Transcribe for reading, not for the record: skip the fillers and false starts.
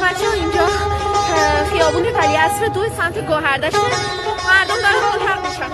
بچه ها اینجا خیابون ولیعصر 2 سمت گوهردشته، مردم دارن ملحق میشن.